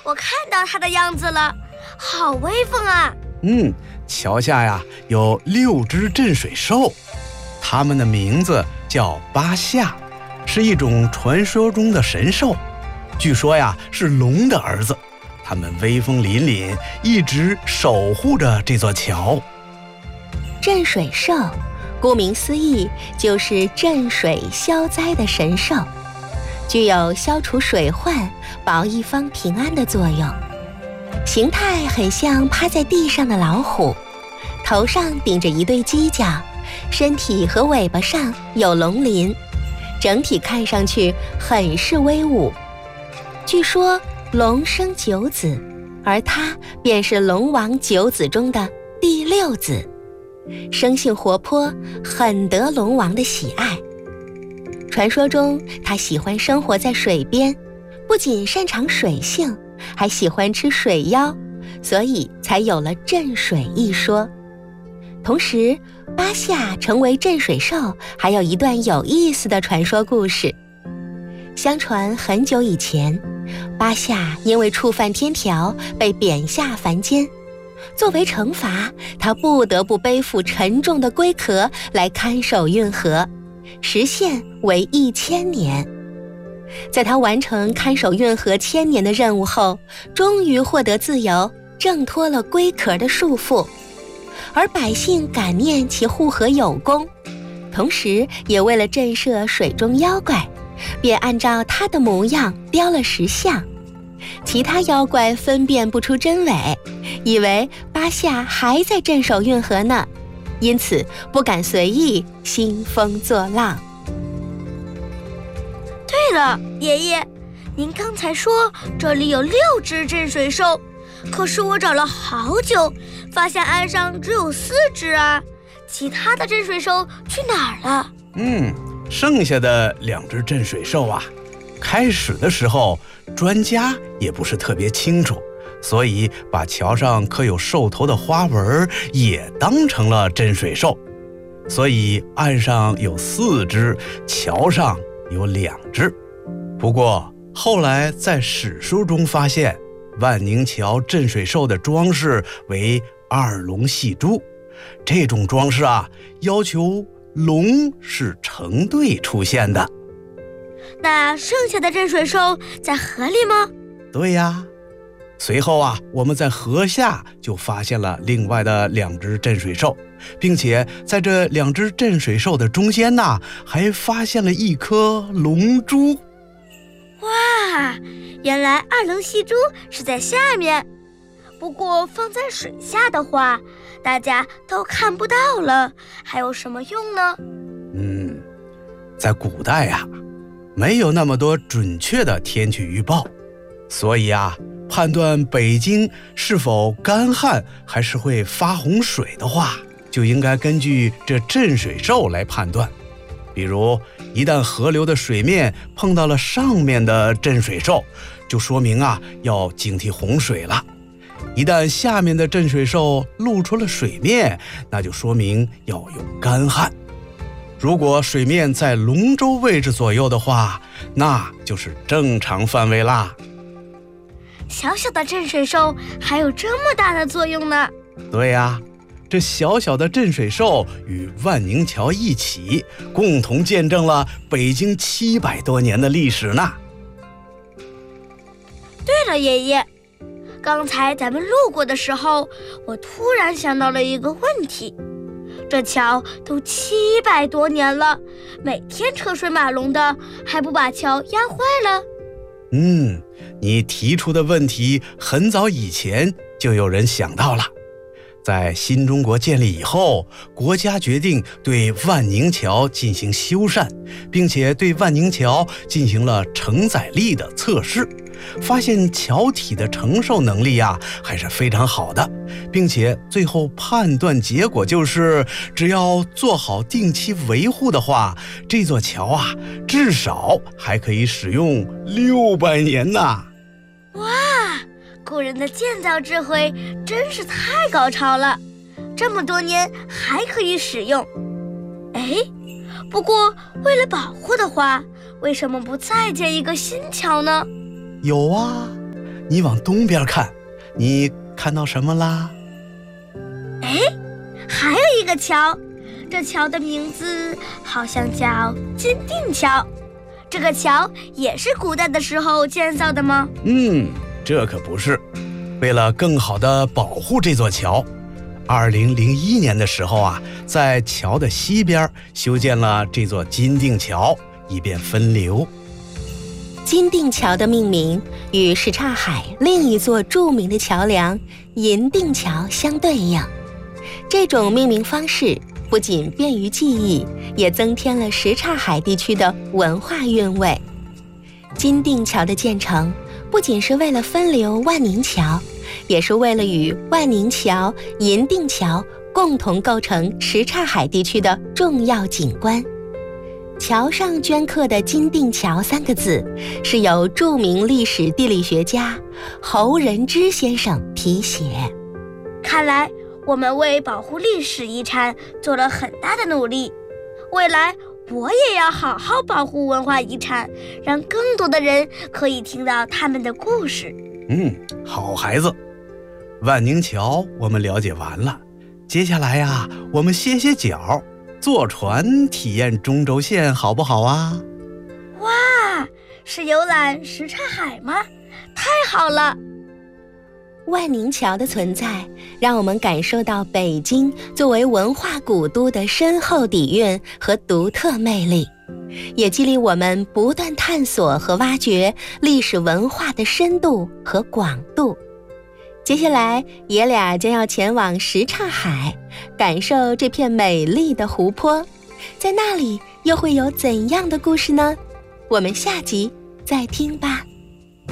我看到它的样子了，好威风啊！ 桥下呀有6只镇水兽，它们的名字叫八夏，是一种传说中的神兽，据说呀是龙的儿子。它们威风凛凛，一直守护着这座桥。 镇水兽，顾名思义，就是镇水消灾的神兽，具有消除水患、保一方平安的作用。形态很像趴在地上的老虎，头上顶着一对犄角，身体和尾巴上有龙鳞，整体看上去很是威武。据说龙生9子，而它便是龙王9子中的第6子，生性活泼，很得龙王的喜爱。传说中，它喜欢生活在水边，不仅擅长水性，还喜欢吃水妖，所以才有了镇水一说。同时，八夏成为镇水兽还有一段有意思的传说故事。相传很久以前，八夏因为触犯天条被贬下凡间，作为惩罚，他不得不背负沉重的龟壳来看守运河，时限为1000年。在他完成看守运河1000年的任务后，终于获得自由，挣脱了龟壳的束缚。而百姓感念其护河有功，同时也为了震慑水中妖怪，便按照他的模样雕了石像。其他妖怪分辨不出真伪，以为八夏还在镇守运河呢，因此不敢随意兴风作浪。 对了，爷爷，您刚才说这里有6只镇水兽，可是我找了好久，发现岸上只有4只啊，其他的镇水兽去哪儿了？ 剩下的2只镇水兽啊，开始的时候专家也不是特别清楚，所以把桥上刻有兽头的花纹也当成了镇水兽，所以岸上有4只，桥上有2只。不过后来在史书中发现，万宁桥镇水兽的装饰为2龙戏珠，这种装饰啊，要求龙是成对出现的。 那剩下的镇水兽在河里吗？ 对呀。随后啊，我们在河下就发现了另外的2只镇水兽，并且在这2只镇水兽的中间呢，还发现了一颗龙珠。 哇，原来2龙戏珠是在下面，不过放在水下的话，大家都看不到了，还有什么用呢？ 在古代啊，没有那么多准确的天气预报，所以啊，判断北京是否干旱还是会发洪水的话，就应该根据这镇水兽来判断。比如一旦河流的水面碰到了上面的镇水兽，就说明啊要警惕洪水了。一旦下面的镇水兽露出了水面，那就说明要有干旱。如果水面在龙舟位置左右的话，那就是正常范围啦。 小小的镇水兽还有这么大的作用呢？ 对呀，这小小的镇水兽与万宁桥一起，共同见证了北京700多年的历史呢。 对了，爷爷，刚才咱们路过的时候，我突然想到了一个问题。这桥都700多年了，每天车水马龙的，还不把桥压坏了？ 你提出的问题很早以前就有人想到了。在新中国建立以后，国家决定对万宁桥进行修缮，并且对万宁桥进行了承载力的测试，发现桥体的承受能力啊还是非常好的，并且最后判断结果就是，只要做好定期维护的话，这座桥啊至少还可以使用600年呢。 哇，古人的建造智慧真是太高超了，这么多年还可以使用。不过为了保护的话，为什么不再建一个新桥呢？ 有啊， 你往东边看，你看到什么啦？ 哎，还有一个桥，这桥的名字好像叫金锭桥。这个桥也是古代的时候建造的吗？ 这可不是。为了更好地保护这座桥，2001年的时候啊，在桥的西边修建了这座金锭桥，以便分流。 金锭桥的命名与什刹海另一座著名的桥梁银锭桥相对应。这种命名方式不仅便于记忆，也增添了什刹海地区的文化韵味。金锭桥的建成不仅是为了分流万宁桥，也是为了与万宁桥、银锭桥共同构成什刹海地区的重要景观。桥上镌刻的金锭桥3个字，是由著名历史地理学家侯仁之先生题写。 看来我们为保护历史遗产做了很大的努力，未来我也要好好保护文化遗产，让更多的人可以听到他们的故事。 好孩子。万宁桥我们了解完了，接下来呀，我们歇歇脚，坐船体验中轴线好不好啊？ 哇，是游览什刹海吗？太好了！ 万宁桥的存在，让我们感受到北京作为文化古都的深厚底蕴和独特魅力，也激励我们不断探索和挖掘历史文化的深度和广度。接下来，爷俩将要前往什刹海，感受这片美丽的湖泊。在那里又会有怎样的故事呢？我们下集再听吧。